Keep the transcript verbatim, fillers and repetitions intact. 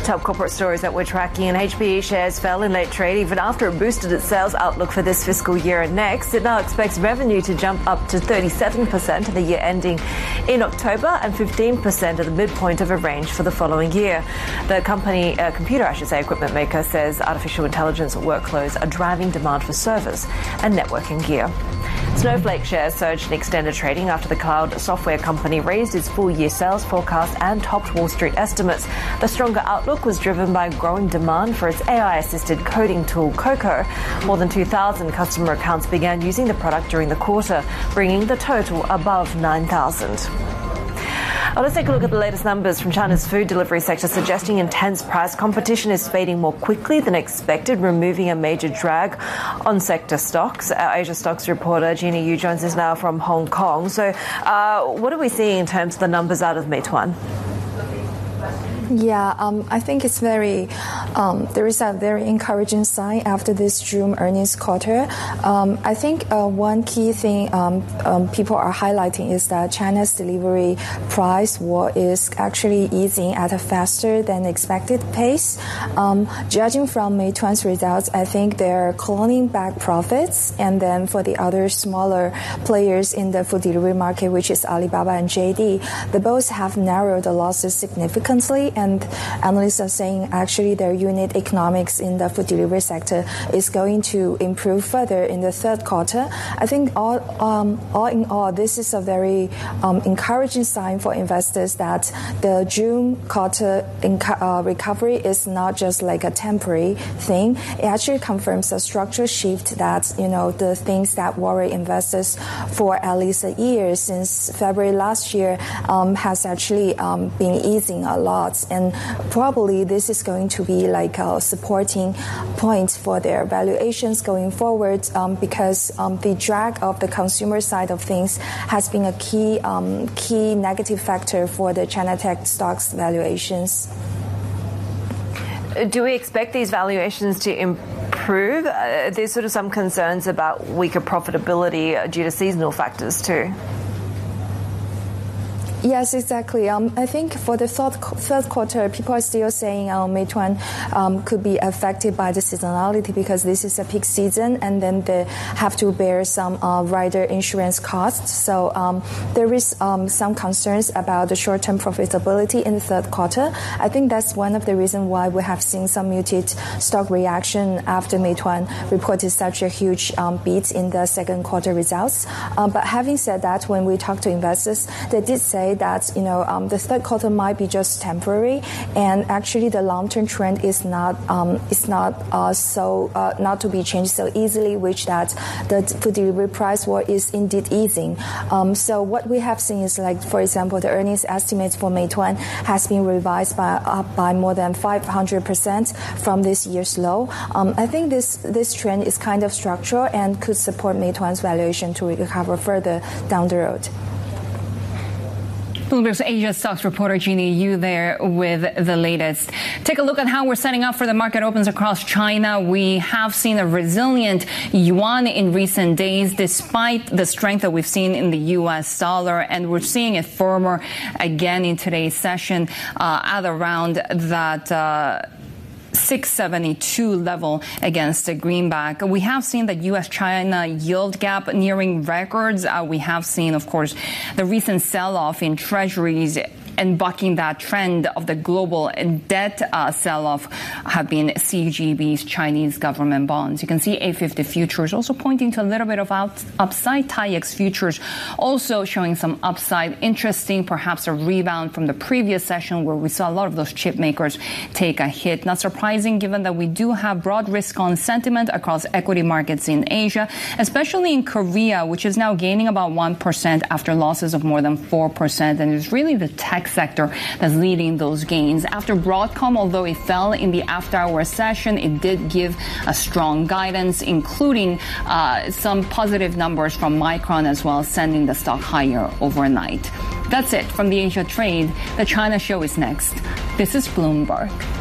Top corporate stories that we're tracking, and H P E shares fell in late trade even after it boosted its sales outlook for this fiscal year and next. It now expects revenue to jump up to thirty-seven percent in the year ending in October and fifteen percent at the midpoint of a range for the following year. The company, uh, computer, I should say, equipment maker says artificial intelligence workloads are driving demand for servers and networking gear. Snowflake shares surged in extended trading after the cloud software company raised its full-year sales forecast and topped Wall Street estimates. The stronger outlook was driven by growing demand for its A I-assisted coding tool, Coco. More than two thousand customer accounts began using the product during the quarter, bringing the total above nine thousand. Well, let's take a look at the latest numbers from China's food delivery sector, suggesting intense price competition is fading more quickly than expected, removing a major drag on sector stocks. Our Asia Stocks reporter Jeannie Yu joins us now from Hong Kong. So uh, what are we seeing in terms of the numbers out of Meituan? Yeah, um, I think it's very, um, there is a very encouraging sign after this June earnings quarter. Um, I think uh, one key thing um, um, people are highlighting is that China's delivery price war is actually easing at a faster than expected pace. Um, judging from Meituan's results, I think they're clawing back profits. And then for the other smaller players in the food delivery market, which is Alibaba and J D, they both have narrowed the losses significantly. And analysts are saying actually their unit economics in the food delivery sector is going to improve further in the third quarter. I think all, um, all in all, this is a very um, encouraging sign for investors that the June quarter inca- uh, recovery is not just like a temporary thing. It actually confirms a structural shift that, you know, the things that worry investors for at least a year since February last year um, has actually um, been easing a lot. And probably this is going to be like a supporting point for their valuations going forward um, because um, the drag of the consumer side of things has been a key um, key negative factor for the China tech stocks valuations. Do we expect these valuations to improve? Uh, there's sort of some concerns about weaker profitability due to seasonal factors too. Yes, exactly. Um, I think for the third, third quarter, people are still saying uh, Meituan um, could be affected by the seasonality because this is a peak season, and then they have to bear some uh, rider insurance costs. So um, there is um, some concerns about the short-term profitability in the third quarter. I think that's one of the reasons why we have seen some muted stock reaction after Meituan reported such a huge um, beat in the second quarter results. Um, but having said that, when we talk to investors, they did say that, you know, um, the third quarter might be just temporary, and actually the long-term trend is not um, is not uh, so uh, not to be changed so easily, which that the food delivery price war is indeed easing. Um, so what we have seen is, like, for example, the earnings estimates for Meituan has been revised by up by more than five hundred percent from this year's low. Um, I think this this trend is kind of structural and could support Meituan's valuation to recover further down the road. Bloomberg's Asia Stocks reporter Jeannie Yu there with the latest. Take a look at how we're setting up for the market opens across China. We have seen a resilient yuan in recent days, despite the strength that we've seen in the U S dollar, and we're seeing it firmer again in today's session uh, at around that Uh, six seventy-two level against the greenback. We have seen the U S China yield gap nearing records. Uh, we have seen, of course, the recent sell-off in treasuries and bucking that trend of the global debt uh, sell-off have been C G B's Chinese government bonds. You can see A fifty futures also pointing to a little bit of out, upside. T I E X futures also showing some upside. Interesting, perhaps a rebound from the previous session where we saw a lot of those chip makers take a hit. Not surprising, given that we do have broad risk-on sentiment across equity markets in Asia, especially in Korea, which is now gaining about one percent after losses of more than four percent. And it's really the tech sector that's leading those gains. After Broadcom, although it fell in the after-hour session, it did give a strong guidance, including uh, some positive numbers from Micron as well, sending the stock higher overnight. That's it from the Asia Trade. The China Show is next. This is Bloomberg.